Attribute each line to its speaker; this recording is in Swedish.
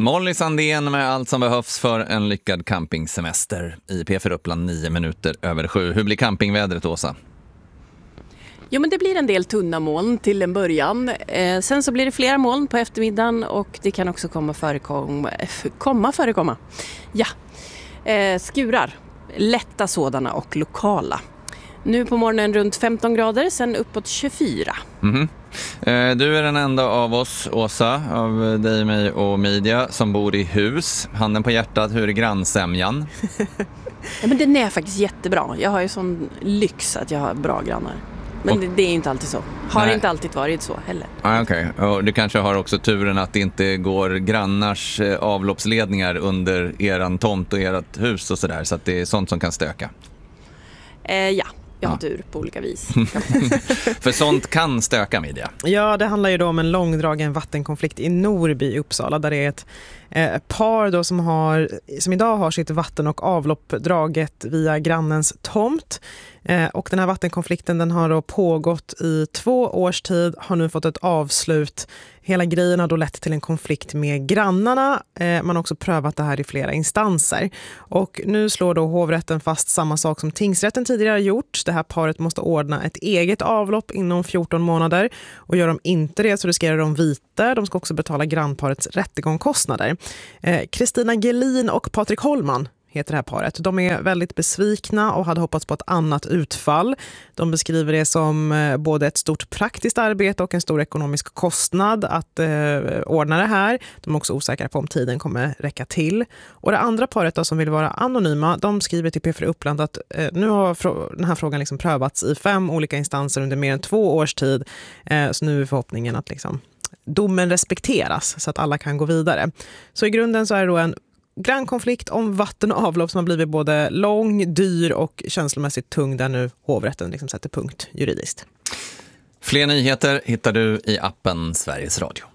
Speaker 1: Molly Sandén med allt som behövs för en lyckad campingsemester i P4 Uppland 7:09. Hur blir campingvädret, Åsa?
Speaker 2: Jo, men det blir en del tunna moln till en början. Sen så blir det flera moln på eftermiddagen och det kan också förekomma. Ja, skurar. Lätta sådana och lokala. Nu på morgonen runt 15 grader, sen uppåt 24.
Speaker 1: Du är den enda av oss, Åsa, av dig, mig och media, som bor i hus. Handen på hjärtat, hur är grannsämjan?
Speaker 2: Ja, men den är faktiskt jättebra. Jag har ju sån lyx att jag har bra grannar. Men det är inte alltid så. Har inte alltid varit så heller.
Speaker 1: Okej. Och du kanske har också turen att det inte går grannars avloppsledningar under eran tomt och ert hus och sådär. Så att det är sånt som kan stöka.
Speaker 2: Ja, jag har tur på olika vis.
Speaker 1: För sånt kan stöka, media.
Speaker 3: Ja, det handlar ju då om en långdragen vattenkonflikt i Norrby i Uppsala, där det är ett par då som idag har sitt vatten- och avlopp draget via grannens tomt. Och den här vattenkonflikten, den har då pågått i 2 års tid, har nu fått ett avslut. Hela grejen har då lett till en konflikt med grannarna. Man har också prövat det här i flera instanser. Och nu slår då hovrätten fast samma sak som tingsrätten tidigare har gjort. Det här paret måste ordna ett eget avlopp inom 14 månader. Och gör de inte det så riskerar de vite. De ska också betala grannparets rättegångskostnader. Kristina Gelin och Patrik Holman heter det här paret. De är väldigt besvikna och hade hoppats på ett annat utfall. De beskriver det som både ett stort praktiskt arbete och en stor ekonomisk kostnad att ordna det här. De är också osäkra på om tiden kommer räcka till. Och det andra paret då, som vill vara anonyma, de skriver till P4 Uppland att nu har den här frågan liksom prövats i 5 olika instanser under mer än 2 års tid. Så nu är förhoppningen att liksom domen respekteras så att alla kan gå vidare. Så i grunden så är det då en grannkonflikt om vatten och avlopp som har blivit både lång, dyr och känslomässigt tung, där nu hovrätten liksom sätter punkt juridiskt.
Speaker 1: Fler nyheter hittar du i appen Sveriges Radio.